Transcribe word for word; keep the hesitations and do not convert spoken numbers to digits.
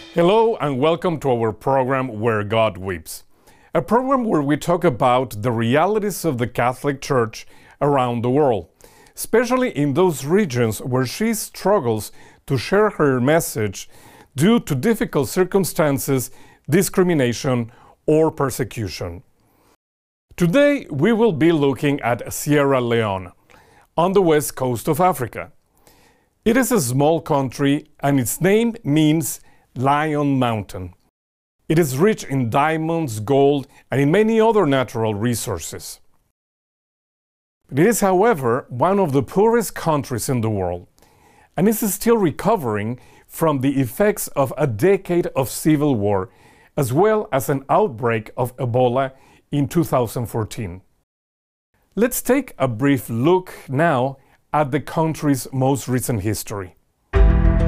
Hello and welcome to our program Where God Weeps, a program where we talk about the realities of the Catholic Church around the world, especially in those regions where she struggles to share her message due to difficult circumstances, discrimination, or persecution. Today we will be looking at Sierra Leone, on the west coast of Africa. It is a small country and its name means Lion Mountain. It is rich in diamonds, gold, and in many other natural resources. It is, however, one of the poorest countries in the world, and is still recovering from the effects of a decade of civil war, as well as an outbreak of Ebola in two thousand fourteen. Let's take a brief look now at the country's most recent history.